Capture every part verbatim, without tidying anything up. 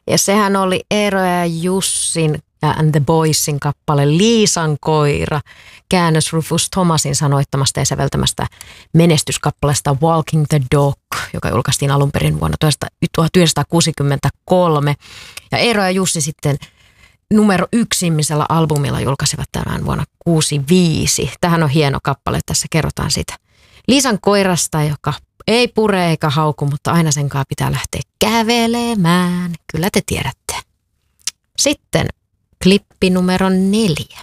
Ja sehän oli Eero ja Jussin ja And the Boysin kappale Liisan koira. Käännös Rufus Thomasin sanoittamasta ja säveltämästä menestyskappaleesta Walking the Dog, joka julkaistiin alun perin vuonna tuhatyhdeksänsataakuusikymmentäkolme. Ja Eero ja Jussi sitten numero yksimmisellä albumilla julkaisivat tämän vuonna kuusikymmentäviisi. Tähän on hieno kappale, tässä kerrotaan sitä Liisan koirasta, joka ei pure eikä hauku, mutta aina sen kanssa pitää lähteä kävelemään. Kyllä te tiedätte. Sitten klippi numero neljä.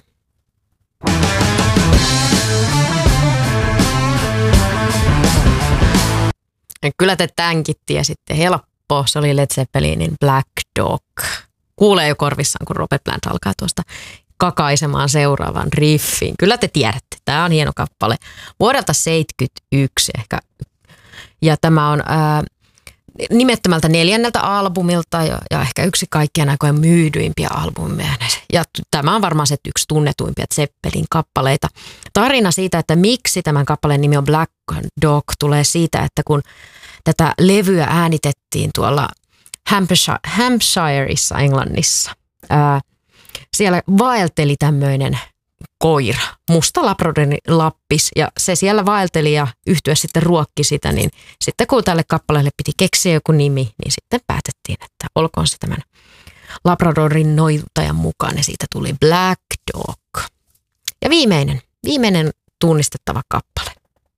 Kyllä te tämänkin tiesitte. Helppo. Se oli Led Zeppelinin Black Dog. Kuulee jo korvissaan, kun Robert Plant alkaa tuosta kakaisemaan seuraavan riffin. Kyllä te tiedätte. Tämä on hieno kappale. Vuodelta seitsemänkymmentäyksi ehkä. Ja tämä on ää, nimettömältä neljänneltä albumilta ja, ja ehkä yksi kaikkien aikojen myydyimpiä albumeja. Ja tämä on varmaan se yksi tunnetuimpia Zeppelin kappaleita. Tarina siitä, että miksi tämän kappaleen nimi on Black Dog, tulee siitä, että kun tätä levyä äänitettiin tuolla Hampshire, Hampshireissa Englannissa, ää, siellä vaelteli tämmöinen koira, musta labradorin lappis, ja se siellä vaelteli ja yhtye sitten ruokki sitä, niin sitten kun tälle kappaleelle piti keksiä joku nimi, niin sitten päätettiin, että olkoon se tämän labradorin noitajan mukaan, ja siitä tuli Black Dog. Ja viimeinen, viimeinen tunnistettava kappale.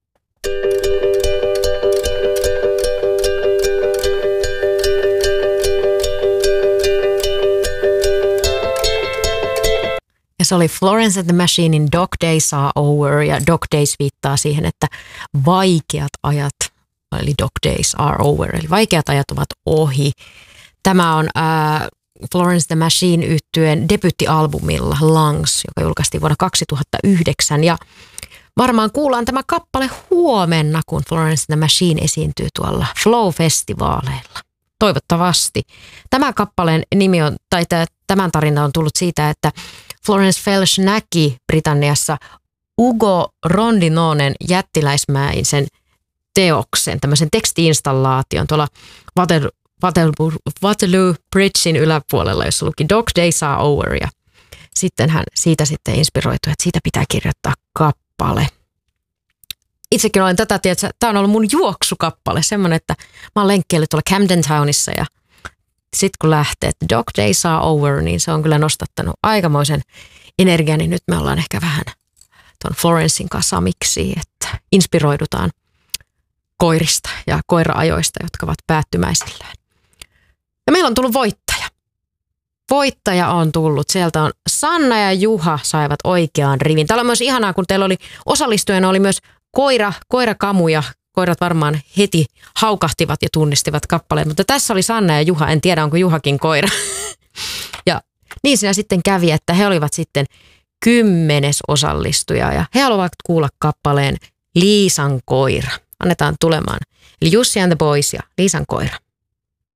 Ja se oli Florence and the Machinein Dog Days Are Over, ja Dog Days viittaa siihen, että vaikeat ajat, eli Dog Days Are Over, eli vaikeat ajat ovat ohi. Tämä on äh, Florence and the Machine -yhtyeen debyyttialbumilla Lungs, joka julkaistiin vuonna kaksituhattayhdeksän, ja varmaan kuullaan tämä kappale huomenna, kun Florence and the Machine esiintyy tuolla Flow-festivaaleilla. Toivottavasti. Tämän kappaleen nimi on, tai tämän tarina on tullut siitä, että Florence Welch näki Britanniassa Ugo Rondinonen jättiläismäisen teoksen, tämmöisen tekstiinstallaation tuolla Waterloo, Waterloo, Waterloo Bridgein yläpuolella, jossa luki Dog Days Are Over, ja sitten hän siitä sitten inspiroitui, että siitä pitää kirjoittaa kappale. Itsekin olen tätä, tiedätkö, tämä on ollut mun juoksukappale, semmoinen, että mä oon lenkkeillyt tuolla Camden Townissa, ja sitten kun lähtee, että Dog Days Are Over, niin se on kyllä nostattanut aikamoisen energian, niin nyt me ollaan ehkä vähän tuon Florencein kanssa samiksi, että inspiroidutaan koirista ja koira-ajoista, jotka ovat päättymäisillään. Ja meillä on tullut voittaja. Voittaja on tullut. Sieltä on Sanna ja Juha saivat oikean rivin. Täällä on myös ihanaa, kun teillä oli osallistujana oli myös koira, koirakamuja. Koirat varmaan heti haukahtivat ja tunnistivat kappaleen, mutta tässä oli Sanna ja Juha. En tiedä, onko Juhakin koira. Ja niin siinä sitten kävi, että he olivat sitten kymmenes osallistuja ja he haluavat kuulla kappaleen Liisan koira. Annetaan tulemaan. Eli Jussi and the Boys ja Liisan koira.